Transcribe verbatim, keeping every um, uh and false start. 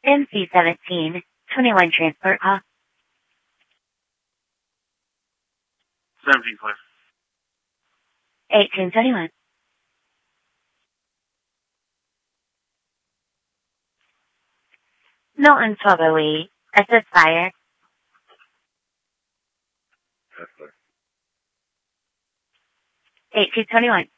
M C seventeen twenty-one transport call. seventeen clear. eighteen twenty-one. Milton twelve oh eight. Assist fire. That's clear. eighteen twenty-one.